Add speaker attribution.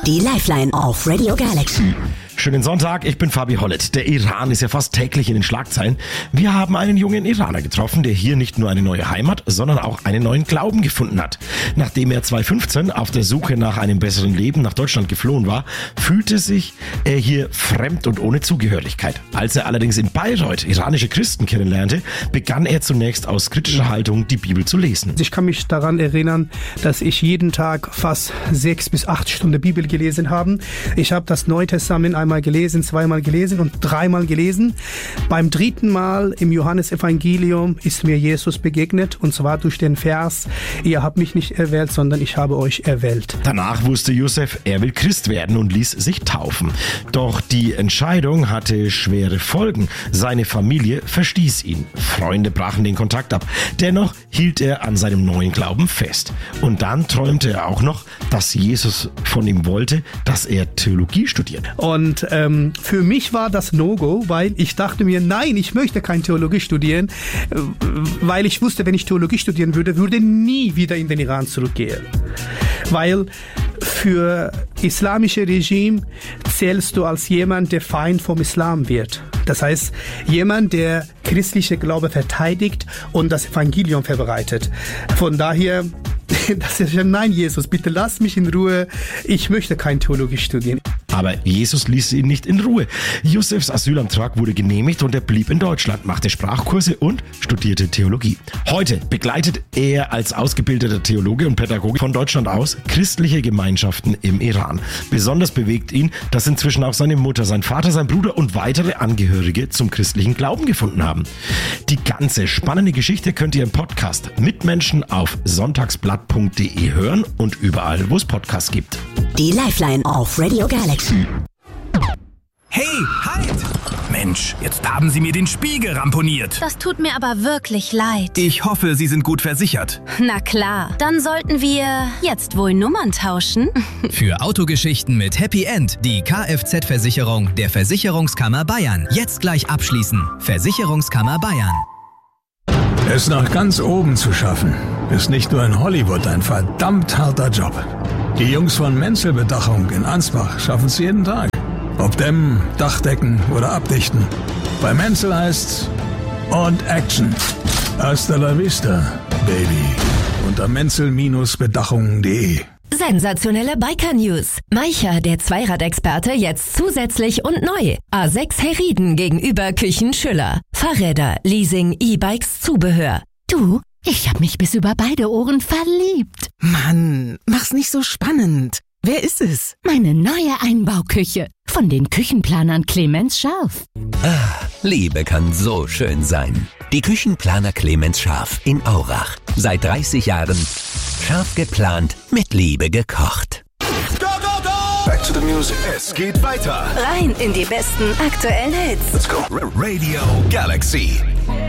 Speaker 1: Die Lifeline auf Radio Galaxy.
Speaker 2: Schönen Sonntag, ich bin Fabi Hollett. Der Iran ist ja fast täglich in den Schlagzeilen. Wir haben einen jungen Iraner getroffen, der hier nicht nur eine neue Heimat, sondern auch einen neuen Glauben gefunden hat. Nachdem er 2015 auf der Suche nach einem besseren Leben nach Deutschland geflohen war, fühlte sich er hier fremd und ohne Zugehörigkeit. Als er allerdings in Bayreuth iranische Christen kennenlernte, begann er zunächst aus kritischer Haltung die Bibel zu lesen.
Speaker 3: Ich kann mich daran erinnern, dass ich jeden Tag fast 6 bis 8 Stunden Bibel gelesen habe. Ich habe das Neue Testament einmal gelesen, zweimal gelesen und 3-mal gelesen. Beim 3. Mal im Johannesevangelium ist mir Jesus begegnet, und zwar durch den Vers: Ihr habt mich nicht erwählt, sondern ich habe euch erwählt.
Speaker 2: Danach wusste Yusuf, er will Christ werden und ließ sich taufen. Doch die Entscheidung hatte schwere Folgen. Seine Familie verstieß ihn. Freunde brachen den Kontakt ab. Dennoch hielt er an seinem neuen Glauben fest. Und dann träumte er auch noch, dass Jesus von ihm wollte, dass er Theologie studiert.
Speaker 3: Und für mich war das No-Go, weil ich dachte mir, nein, ich möchte keine Theologie studieren, weil ich wusste, wenn ich Theologie studieren würde nie wieder in den Iran zurückgehen. Weil für islamische Regime zählst du als jemand, der Feind vom Islam wird. Das heißt, jemand, der christliche Glaube verteidigt und das Evangelium verbreitet. Von daher, das ist ja, nein, Jesus, bitte lass mich in Ruhe. Ich möchte keine Theologie studieren.
Speaker 2: Aber Jesus ließ ihn nicht in Ruhe. Yusufs Asylantrag wurde genehmigt und er blieb in Deutschland, machte Sprachkurse und studierte Theologie. Heute begleitet er als ausgebildeter Theologe und Pädagoge von Deutschland aus christliche Gemeinschaften im Iran. Besonders bewegt ihn, dass inzwischen auch seine Mutter, sein Vater, sein Bruder und weitere Angehörige zum christlichen Glauben gefunden haben. Die ganze spannende Geschichte könnt ihr im Podcast Mitmenschen auf sonntagsblatt.de hören und überall, wo es Podcasts gibt.
Speaker 1: Die Lifeline auf Radio Galaxy.
Speaker 4: Hey, halt! Mensch, jetzt haben Sie mir den Spiegel ramponiert.
Speaker 5: Das tut mir aber wirklich leid.
Speaker 4: Ich hoffe, Sie sind gut versichert.
Speaker 5: Na klar, dann sollten wir jetzt wohl Nummern tauschen.
Speaker 6: Für Autogeschichten mit Happy End die Kfz-Versicherung der Versicherungskammer Bayern. Jetzt gleich abschließen. Versicherungskammer Bayern.
Speaker 7: Es nach ganz oben zu schaffen, ist nicht nur in Hollywood ein verdammt harter Job. Die Jungs von Menzel Bedachung in Ansbach schaffen es jeden Tag. Ob dämmen, Dachdecken oder abdichten. Bei Menzel heißt's und Action. Hasta la vista, Baby. Unter menzel-bedachungen.de.
Speaker 8: Sensationelle Biker-News. Maicha, der Zweiradexperte, jetzt zusätzlich und neu. A6 Herrieden gegenüber Küchen Schüller. Fahrräder, Leasing, E-Bikes, Zubehör.
Speaker 9: Du, ich hab mich bis über beide Ohren verliebt.
Speaker 10: Mann, mach's nicht so spannend. Wer ist es?
Speaker 9: Meine neue Einbauküche. Von den Küchenplanern Clemens Scharf.
Speaker 11: Liebe kann so schön sein. Die Küchenplaner Clemens Scharf in Aurach. Seit 30 Jahren scharf geplant, mit Liebe gekocht.
Speaker 12: Go, go, go! Back to the music. Es geht weiter.
Speaker 8: Rein in die besten aktuellen Hits.
Speaker 12: Let's go. Radio Galaxy.